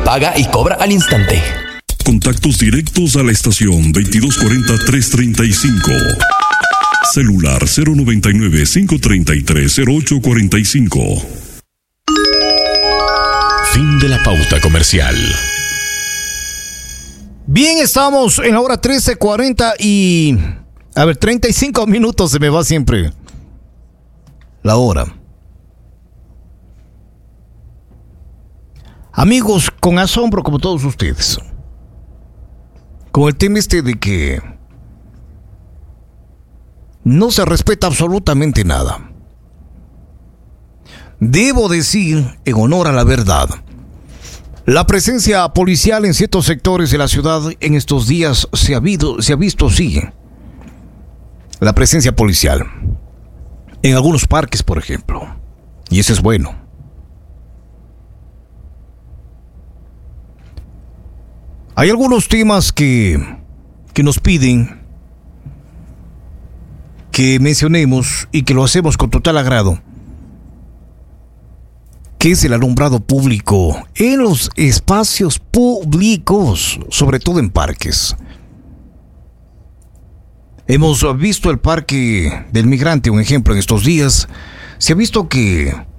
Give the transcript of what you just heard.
paga y cobra al instante. Contactos directos a la estación 2240-335. Celular 099-533-0845. Fin de la pauta comercial. Bien, estamos en la hora 13:40 y... 35 minutos se me va siempre la hora. Amigos, con asombro como todos ustedes, con el tema de que no se respeta absolutamente nada. Debo decir, en honor a la verdad, la presencia policial en ciertos sectores de la ciudad en estos días se ha visto, sí. La presencia policial en algunos parques, por ejemplo. Y eso es bueno. Hay algunos temas que nos piden que mencionemos y que lo hacemos con total agrado, que es el alumbrado público en los espacios públicos, sobre todo en parques. Hemos visto el Parque del Migrante, un ejemplo, en estos días. Se ha visto que